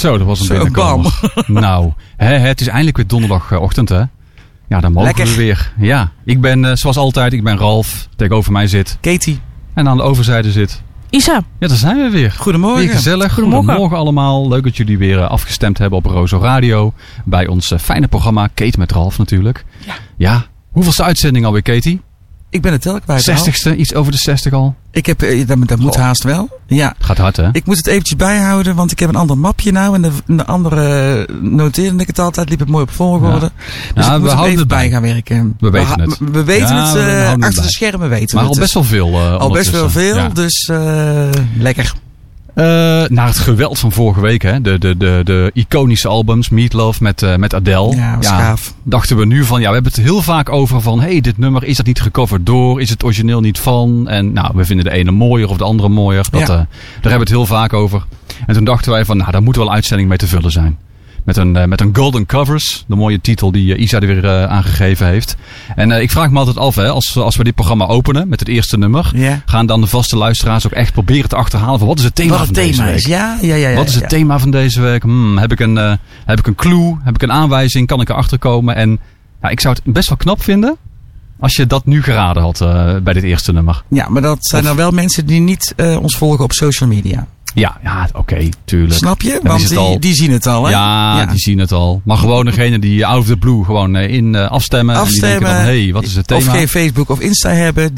Zo, dat was een binnenkomer. Nou, het is eindelijk weer donderdagochtend, hè? Ja, dan mogen we weer. Ja, ik ben zoals altijd, ik ben Ralf. Tegenover mij zit Katie. En aan de overzijde zit Isa. Ja, daar zijn we weer. Goedemorgen. Weer gezellig. Goedemorgen allemaal. Leuk dat jullie weer afgestemd hebben op Rozo Radio. Bij ons fijne programma. Kate met Ralf natuurlijk. Ja. Hoeveelste uitzending alweer, Katie? Ik ben het tel kwijt. 60ste, iets over de 60 al. Ik heb, dat moet haast wel. Ja. Gaat hard, hè? Ik moet het eventjes bijhouden, want ik heb een ander mapje nou. En de andere noteerde ik het altijd. Liep het mooi op volgorde. Ja. Dus ik moet er even bij gaan werken. We weten het. We weten het. Achter de schermen weten maar we het. al best wel veel. Al best wel veel, dus lekker. Naar het geweld van vorige week, hè? De iconische albums, Meatloaf met Adele. Ja, was gaaf. Dachten we nu van, we hebben het heel vaak over van, dit nummer, is dat niet gecoverd door? Is het origineel niet van? En we vinden de ene mooier of de andere mooier. Daar hebben we het heel vaak over. En toen dachten wij van, daar moet wel een uitzending mee te vullen zijn. Met een Golden Covers. De mooie titel die Isa er weer aangegeven heeft. En ik vraag me altijd af, hè, als we dit programma openen met het eerste nummer. Gaan dan de vaste luisteraars ook echt proberen te achterhalen van wat is het thema van deze week? Ja. Wat is het thema van deze week? Heb ik een clue? Heb ik een aanwijzing? Kan ik erachter komen? En ik zou het best wel knap vinden als je dat nu geraden had bij dit eerste nummer. Ja, maar dat zijn dan wel mensen die niet ons volgen op social media. Ja, oké, tuurlijk. Snap je? Want die zien het al, hè? Ja, die zien het al. Maar gewoon degene die out of the blue gewoon afstemmen. En die denken dan, wat is het thema? Of geen Facebook of Insta hebben.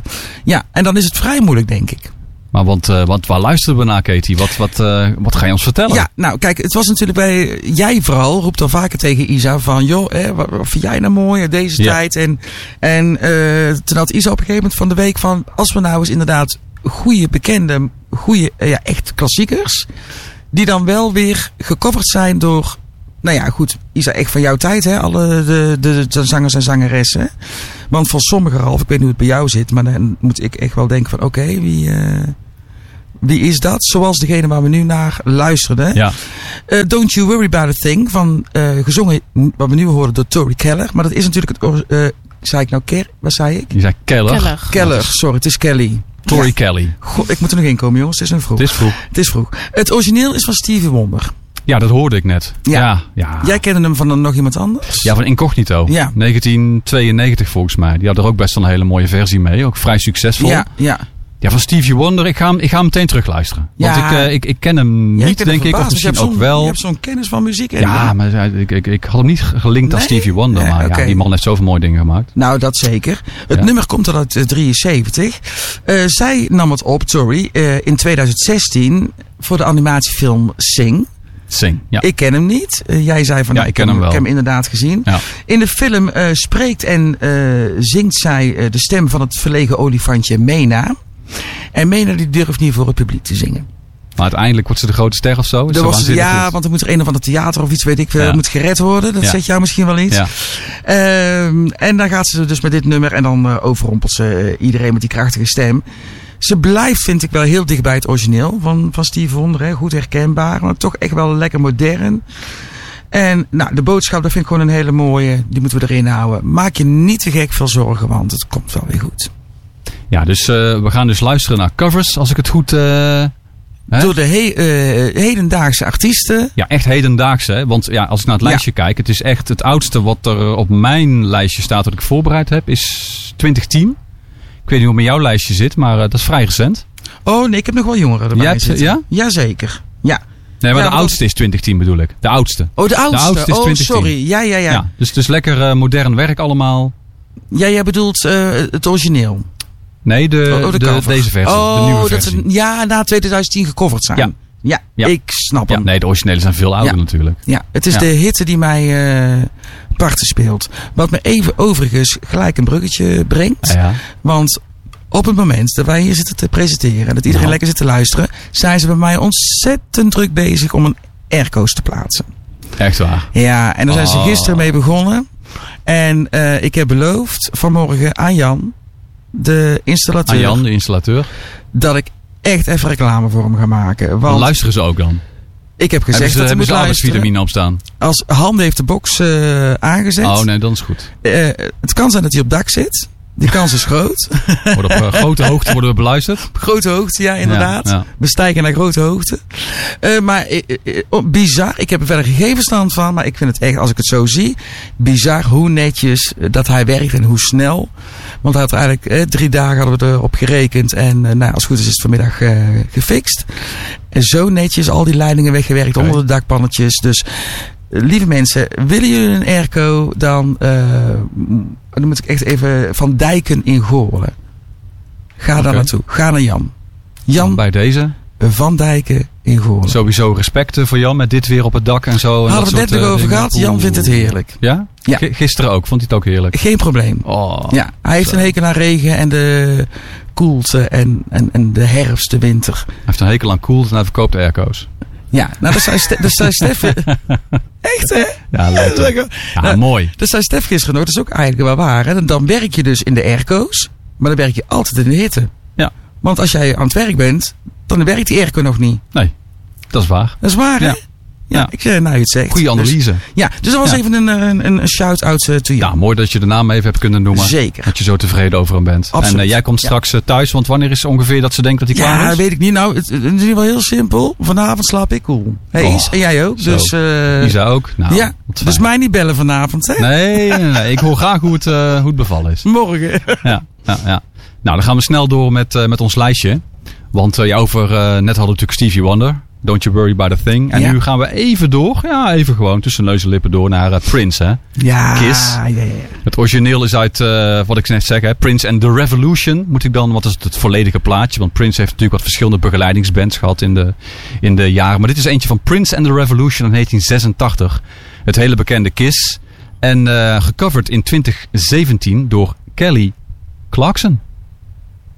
En dan is het vrij moeilijk, denk ik. Maar want waar luisteren we naar, Katie? Wat ga je ons vertellen? Ja, nou kijk, het was natuurlijk jij vooral roept al vaker tegen Isa van, wat vind jij nou mooi deze tijd? En toen had Isa op een gegeven moment van de week van, als we nou eens inderdaad goede bekende, echt klassiekers, die dan wel weer gecoverd zijn door, Isa, echt van jouw tijd, hè, alle de zangers en zangeressen. Want voor sommigen, Ralf, ik weet niet hoe het bij jou zit, maar dan moet ik echt wel denken van, oké, wie is dat? Zoals degene waar we nu naar luisterden. Ja. Don't You Worry About A Thing, gezongen, wat we nu horen, door Tori Keller. Maar dat is natuurlijk zei ik nou wat zei ik? Je zei Keller. Sorry, het is Kelly. Tori Kelly. God, ik moet er nog in komen, jongens. Het is vroeg. Het is vroeg. Het origineel is van Stevie Wonder. Ja, dat hoorde ik net. Ja. Jij kende hem van nog iemand anders? Ja, van Incognito. Ja. 1992 volgens mij. Die had er ook best wel een hele mooie versie mee. Ook vrij succesvol. Ja, van Stevie Wonder. Ik ga hem meteen terugluisteren. Want ik ken hem niet, denk ik. Of misschien ook wel. Je hebt zo'n kennis van muziek. Maar ik had hem niet gelinkt aan Stevie Wonder. Maar die man heeft zoveel mooie dingen gemaakt. Nou, dat zeker. Het nummer komt al uit 73. Zij nam het op, Tori, in 2016 voor de animatiefilm Sing. Ja. Ik ken hem niet. Jij zei van, ik ken hem wel. Ik heb hem inderdaad gezien. Ja. In de film spreekt en zingt zij de stem van het verlegen olifantje Mena. En Mena die durft niet voor het publiek te zingen. Maar uiteindelijk wordt ze de grote ster of zo? Want er moet er een of ander theater of iets, weet ik veel, moet gered worden. Dat zegt jou misschien wel iets. Ja. En dan gaat ze dus met dit nummer en dan overrompelt ze iedereen met die krachtige stem. Ze blijft, vind ik, wel heel dicht bij het origineel van Stevie Wonder. Hè. Goed herkenbaar, maar toch echt wel lekker modern. En de boodschap, dat vind ik gewoon een hele mooie. Die moeten we erin houden. Maak je niet te gek veel zorgen, want het komt wel weer goed. Ja, dus we gaan dus luisteren naar covers, als ik het goed... Door de hedendaagse artiesten. Ja, echt hedendaagse. Hè? Want als ik naar het lijstje kijk, het is echt het oudste wat er op mijn lijstje staat, wat ik voorbereid heb, is 2010. Ik weet niet hoe het met jouw lijstje zit, maar dat is vrij recent. Oh nee, ik heb nog wel jongeren erbij zitten. Ja? Jazeker. Ja. Nee, maar de oudste is 2010 bedoel ik. De oudste. Oh, de oudste is 2010. Sorry. Ja. Dus lekker modern werk allemaal. Ja, jij bedoelt het origineel. Nee, deze versie. De nieuwe versie. Na 2010 gecoverd zijn. Ja, ik snap hem. Nee, de originele zijn veel ouder natuurlijk. Ja, het is de hitte die mij parten speelt. Wat me even overigens gelijk een bruggetje brengt. Ja. Want op het moment dat wij hier zitten te presenteren en dat iedereen lekker zit te luisteren, zijn ze bij mij ontzettend druk bezig om een airco's te plaatsen. Echt waar? Ja, en daar zijn ze gisteren mee begonnen. En ik heb beloofd vanmorgen aan Jan, de installateur. Dat ik echt even reclame voor hem ga maken. Want dan luisteren ze ook dan? Ik heb gezegd dat hij moet luisteren. Vitamine op staan? Als Han heeft de box aangezet. Oh nee, dan is goed. Het kan zijn dat hij op dak zit. Die kans is groot. Op grote hoogte worden we beluisterd. Op grote hoogte, ja, inderdaad. Ja. We stijgen naar grote hoogte. Maar bizar. Ik heb er verder geen verstand van. Maar ik vind het echt, als ik het zo zie, bizar hoe netjes dat hij werkt en hoe snel. Want hij had eigenlijk 3 dagen hadden we erop gerekend. En als het goed is het vanmiddag gefixt. En zo netjes al die leidingen weggewerkt onder de dakpannetjes. Dus lieve mensen, willen jullie een airco, dan moet ik echt even Van Dijken in Goorlen. Ga daar naartoe. Ga naar Jan. Jan bij deze. Van Dijken in Goorlen. Sowieso respect voor Jan met dit weer op het dak en zo. Hadden we het net nog over gehad. Jan vindt het heerlijk. Ja? Ja. Gisteren ook. Vond hij het ook heerlijk? Geen probleem. Oh, ja, hij heeft een hekel aan regen en de koelte en de herfst, de winter. Hij heeft een hekel aan koelte en hij verkoopt airco's. Ja, nou dat zei Stef. Echt hè? Ja, leuk. Ja, mooi. Dat zei Stef gisteren nog. Dat is ook eigenlijk wel waar. Hè? Dan werk je dus in de airco's, maar dan werk je altijd in de hitte. Ja. Want als jij aan het werk bent, dan werkt die airco nog niet. Nee, dat is waar. Dat is waar hè? Ja, ik zeg nou je het zegt. Goeie analyse. Dus dat was even een shout-out to you. Ja, mooi dat je de naam even hebt kunnen noemen. Zeker. Dat je zo tevreden over hem bent. Absoluut. En jij komt straks thuis, want wanneer is ongeveer dat ze denkt dat hij klaar is? Ja, weet ik niet. Nou, het is in ieder geval heel simpel. Vanavond slaap ik cool. Hey, Is, en jij ook. Dus, Isa ook. Nou, ja, dus mij niet bellen vanavond, hè? Nee. Ik hoor graag hoe het bevallen is. Morgen. Ja. Nou, dan gaan we snel door met ons lijstje. Want net hadden we natuurlijk Stevie Wonder. Don't You Worry About A Thing. En nu gaan we even door. Ja, even gewoon tussen neus en lippen door naar Prince. Hè? Ja. Kiss. Ja. Het origineel is uit, wat ik net zeg, hè, Prince and the Revolution. Moet ik dan, wat is het volledige plaatje? Want Prince heeft natuurlijk wat verschillende begeleidingsbands gehad in de jaren. Maar dit is eentje van Prince and the Revolution in 1986. Het hele bekende Kiss. En gecoverd in 2017 door Kelly Clarkson.